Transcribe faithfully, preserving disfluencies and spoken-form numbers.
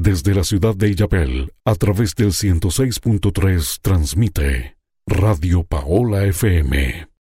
Desde la ciudad de Illapel, a través del ciento seis punto tres, transmite Radio Paola F M.